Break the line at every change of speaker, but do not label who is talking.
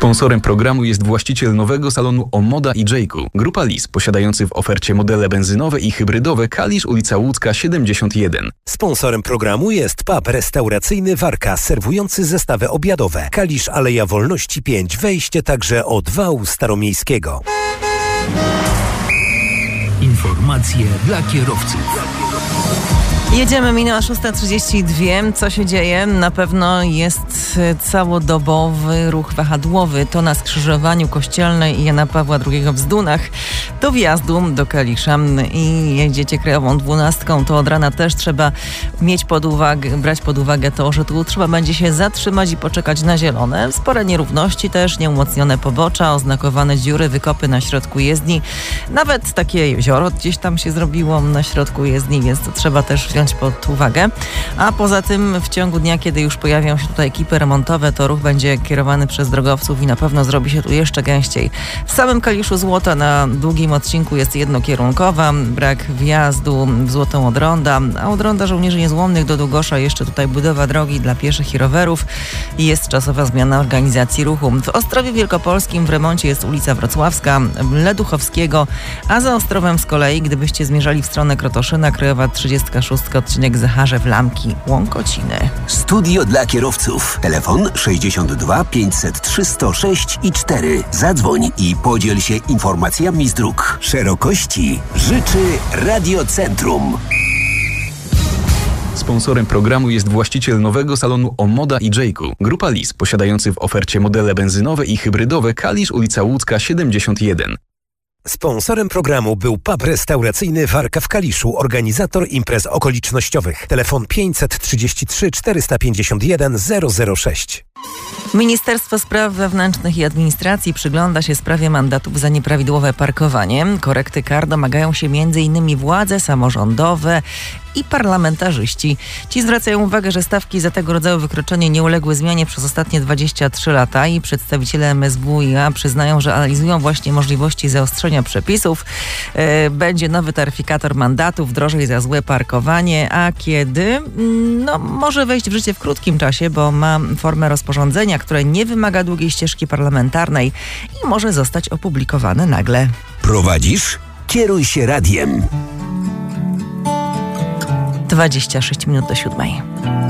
Sponsorem programu jest właściciel nowego salonu Omoda i Jayku. Grupa Lis, posiadający w ofercie modele benzynowe i hybrydowe Kalisz, ulica Łódzka 71.
Sponsorem programu jest pub restauracyjny Warka, serwujący zestawy obiadowe. Kalisz, Aleja Wolności 5, wejście także od wału staromiejskiego.
Informacje dla kierowców.
Jedziemy, minęła 6:32. Co się dzieje? Na pewno jest całodobowy ruch wahadłowy. To na skrzyżowaniu Kościelnej i Jana Pawła II w Zdunach do wjazdu do Kalisza i jedziecie Krajową 12. To od rana też trzeba brać pod uwagę to, że tu trzeba będzie się zatrzymać i poczekać na zielone. Spore nierówności też, nieumocnione pobocza, oznakowane dziury, wykopy na środku jezdni. Nawet takie jezioro gdzieś tam się zrobiło na środku jezdni, więc to trzeba też wziąć pod uwagę. A poza tym w ciągu dnia, kiedy już pojawią się tutaj ekipy remontowe, to ruch będzie kierowany przez drogowców i na pewno zrobi się tu jeszcze gęściej. W samym Kaliszu Złota na długim odcinku jest jednokierunkowa, brak wjazdu w Złotą od Ronda, a od Ronda Żołnierzy Niezłomnych do Długosza jeszcze tutaj budowa drogi dla pieszych i rowerów i jest czasowa zmiana organizacji ruchu. W Ostrowie Wielkopolskim w remoncie jest ulica Wrocławska, Leduchowskiego, a za Ostrowem z kolei, gdybyście zmierzali w stronę Krotoszyna, Krajowa 36, odcinek Zacharzew Lamki, Łąkociny.
Studio dla kierowców. Telefon 62 503 106 i 4. Zadzwoń i podziel się informacjami z dróg. Szerokości życzy Radiocentrum.
Sponsorem programu jest właściciel nowego salonu Omoda i Jayku. Grupa Lis, posiadający w ofercie modele benzynowe i hybrydowe Kalisz, ulica Łódzka 71.
Sponsorem programu był pub restauracyjny Warka w Kaliszu, organizator imprez okolicznościowych. Telefon 533 451 006.
Ministerstwo Spraw Wewnętrznych i Administracji przygląda się sprawie mandatów za nieprawidłowe parkowanie. Korekty kar domagają się m.in. władze samorządowe i parlamentarzyści. Ci zwracają uwagę, że stawki za tego rodzaju wykroczenie nie uległy zmianie przez ostatnie 23 lata i przedstawiciele MSWiA przyznają, że analizują właśnie możliwości zaostrzenia przepisów. Będzie nowy taryfikator mandatów, drożej za złe parkowanie, a kiedy? No, może wejść w życie w krótkim czasie, bo ma formę rozporządzenia, które nie wymaga długiej ścieżki parlamentarnej i może zostać opublikowane nagle.
Prowadzisz? Kieruj się radiem.
26 minut do 7.